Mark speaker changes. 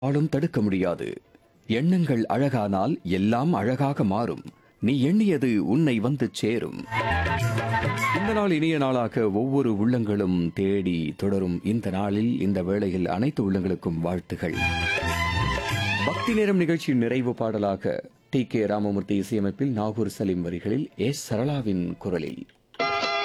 Speaker 1: ஆளும் தடுக்க முடியாது. எண்ணங்கள் அழகானால் எல்லாம் அழகாக மாறும். நீ எண்ணியது உன்னை வந்து சேரும். இந்த நாள் இனிய நாளாக ஒவ்வொரு உள்ளங்களும் தேடி தொடரும். இந்த நாளில் இந்த வேளையில் அனைத்து உள்ளங்களுக்கும் வாழ்த்துகள். பக்தி நேரம் நிகழ்ச்சியின் நிறைவு பாடலாக டி கே ராமமூர்த்தி இசையமைப்பில் நாகூர் சலீம் வரிகளில் எஸ் சரளாவின் குரலில்